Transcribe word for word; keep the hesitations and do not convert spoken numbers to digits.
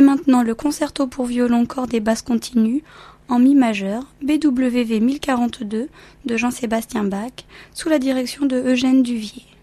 maintenant le concerto pour violon, cordes et basse continue en mi majeur, B W V mille quarante-deux de Jean-Sébastien Bach, sous la direction de Eugène Duvier.